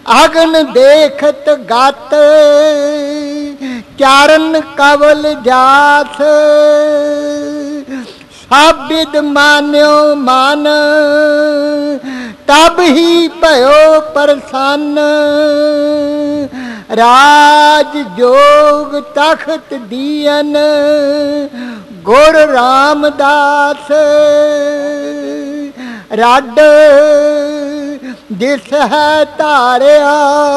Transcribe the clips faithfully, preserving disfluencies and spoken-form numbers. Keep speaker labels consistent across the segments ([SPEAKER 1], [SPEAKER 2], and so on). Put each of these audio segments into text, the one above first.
[SPEAKER 1] अगन देखत गात चारण कवल जात सब विद मान्यो मान तब ही भयो प्रसन्न राज जोग तखत दियन गुर रामदास रड जिस है तारिया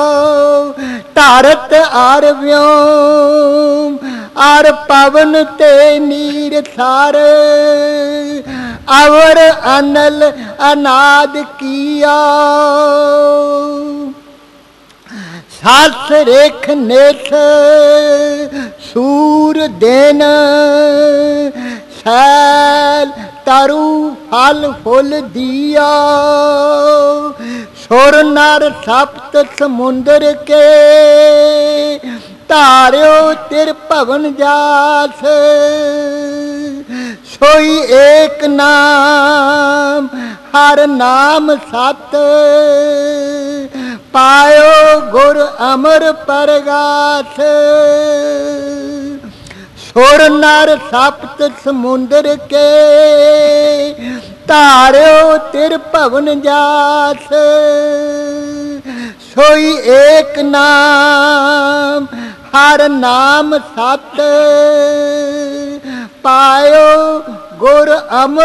[SPEAKER 1] धरत अर व्योम अर पवन ते नीर सार अवर अनल अनाद किया सस रेख नेथ सूर दिन सैल तरु फल फुल दिया सुर नर सप्त समुंदर के तार्यो तिर भवन जास सोई एक नाम हर नाम सत पायो गुर अमर परगास सुर नर सप्त समुंदर के तार्यो तिर भवन जास सोई एक नाम हर नाम सत पायो गुर अमर